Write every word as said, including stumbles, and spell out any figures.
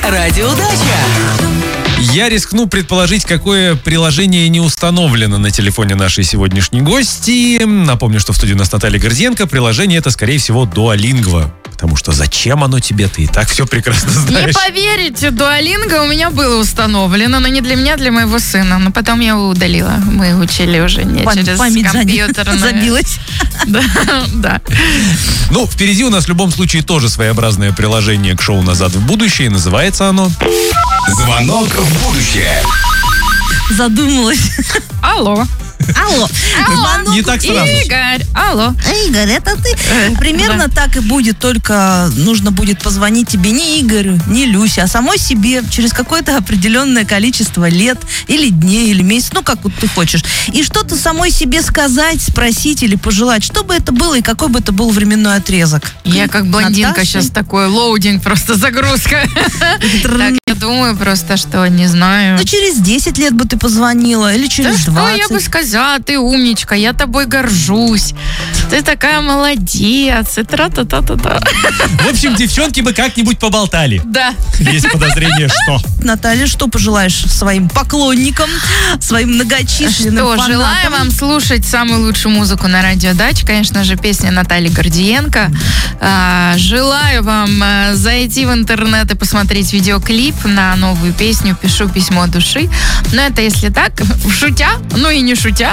Радиодача. Я рискну предположить, какое приложение не установлено на телефоне нашей сегодняшней гости. Напомню, что в студии у нас Наталья Гордиенко. Приложение это, скорее всего, Duolingo. Потому что зачем оно тебе? Ты и так все прекрасно знаешь. Не поверите, Duolingo у меня было установлено, но не для меня, а для моего сына. Но потом я его удалила. Мы учили уже не Пам- через память компьютерное. забилась. Да, да. Ну, впереди у нас в любом случае тоже своеобразное приложение к шоу «Назад в будущее». Называется оно... Звонок в будущее. Задумалась. Алло. Алло. Звонок. Не так сразу. Игорь, алло. Игорь, это ты. Э, Примерно да. так и будет, только нужно будет позвонить тебе не Игорю, не Люсе, а самой себе через какое-то определенное количество лет или дней, или месяцев, ну, как вот ты хочешь. И что-то самой себе сказать, спросить или пожелать, что бы это было и какой бы это был временной отрезок. Я как блондинка Наташа? сейчас такой, лоудинг, просто загрузка. Так, я думаю просто, что не знаю. Ну, через десять лет бы ты позвонила, или Да через что двадцать. я бы сказала, ты умничка, я тобой горжусь. Ты такая молодец. И тра-та-та-та-та. В общем, девчонки бы как-нибудь поболтали. Да. Есть подозрение, что... Наталья, что пожелаешь своим поклонникам, своим многочисленным Что, фанатам? желаю вам слушать самую лучшую музыку на радиодаче. Конечно же, песня Натальи Гордиенко. А, желаю вам а, зайти в интернет и посмотреть видеоклип на новую песню «Пишу письмо души». Но это если так, шутя, ну и не шутя.